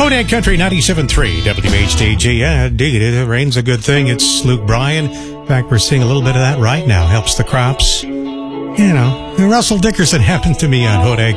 Hodag Country 97.3 WHDG. Yeah, dig it. The rain's a good thing. It's Luke Bryan. In fact, we're seeing a little bit of that right now. Helps the crops. You know, Russell Dickerson happened to me on Hodag